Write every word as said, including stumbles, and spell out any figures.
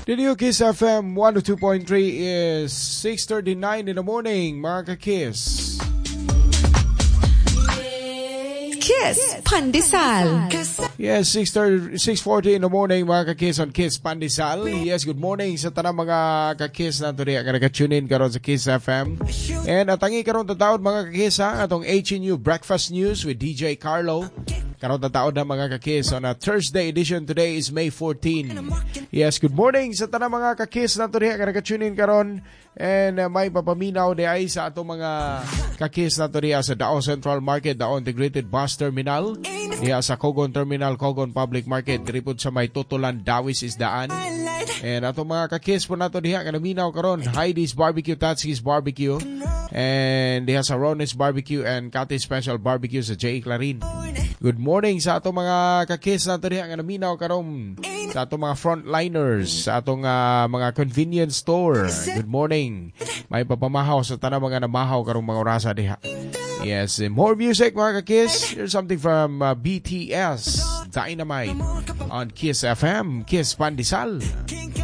The new Kiss F M one oh two point three is six thirty-nine in the morning, mga ka-Kiss. Kiss Pandesal. Yes, six thirty, six forty in the morning, mga ka-Kiss on Kiss Pandesal. Yes, good morning sa tanang mga ka-Kiss na today. Ang naka-tune in karon sa Kiss F M. And atangi karon tataod mga ka-Kiss ha, atong H N U Breakfast News with D J Carlo. Karon tataod na mga ka-Kiss on a Thursday edition. Today is May fourteenth. Yes, good morning sa tanang mga ka-Kiss na today. Ang naka-tune in karon. And uh, may papaminaw di ay sa atong mga ka-Kiss na today sa Dao Central Market, Dao Integrated Bus Terminal. Diya sa Cogon Terminal, Cogon Public Market, diripod sa may Tutulan, Dawis Isdaan. And atong mga ka-Kiss po nato diha kanaminaw karon, Heidi's Barbecue, Tatski's Barbecue, and diha sa Ronnie's Barbecue and Cathy's Special Barbecue sa J. Clarin. Good morning sa atong mga ka-Kiss nato diha kanaminaw karon, sa atong mga frontliners, sa atong uh, mga convenience store. Good morning. May papamahaw sa tanang mga namahaw karong mga orasa diha. Yes, more music mga ka-Kiss. Here's something from uh, B T S, Dynamite on Kiss F M, Kiss Pandesal.